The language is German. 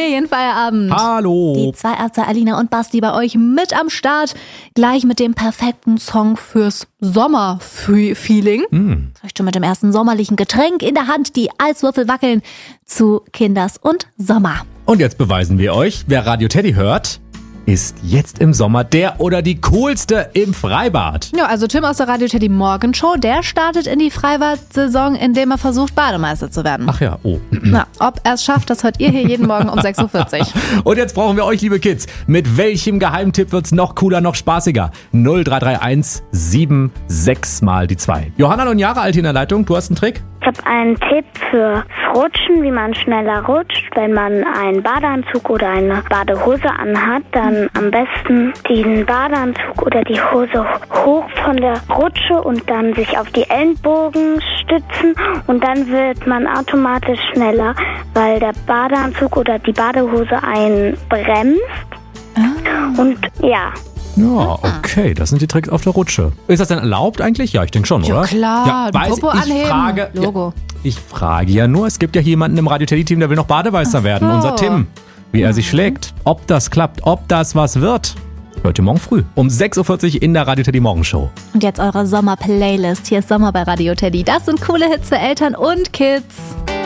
Familienfeierabend. Hallo. Die 2 Alina und Basti bei euch mit am Start. Gleich mit dem perfekten Song fürs Sommerfeeling. Vielleicht schon mit dem ersten sommerlichen Getränk in der Hand, die Eiswürfel wackeln zu Kinders und Sommer. Und jetzt beweisen wir euch, wer Radio Teddy hört, ist jetzt im Sommer der oder die coolste im Freibad. Ja, also Tim aus der Radio Teddy Morgenshow, der startet in die Freibad-Saison, indem er versucht, Bademeister zu werden. Ach ja, oh. Na, ob er es schafft, das hört ihr hier jeden Morgen um 6.40 Uhr. Und jetzt brauchen wir euch, liebe Kids. Mit welchem Geheimtipp wird's noch cooler, noch spaßiger? 0331 76 mal die 2. Johanna, und Jahre alt in der Leitung, du hast einen Trick? Ich habe einen Tipp für Rutschen, wie man schneller rutscht. Wenn man einen Badeanzug oder eine Badehose anhat, dann am besten den Badeanzug oder die Hose hoch von der Rutsche und dann sich auf die Ellenbogen stützen und dann wird man automatisch schneller, weil der Badeanzug oder die Badehose einen bremst. Und ja. Ja, okay, das sind die Tricks auf der Rutsche. Ist das denn erlaubt eigentlich? Ja, ich denke schon, oder? Ja klar, Popo anheben, Logo. Ich frage ja nur, es gibt ja hier jemanden im Radio Teddy Team, der will noch Bademeister werden, unser Tim. Wie er sich schlägt, ob das klappt, ob das was wird. Hört ihr morgen früh um 6.40 Uhr in der Radio Teddy Morgenshow. Und jetzt eure Sommer-Playlist. Hier ist Sommer bei Radio Teddy. Das sind coole Hits für Eltern und Kids.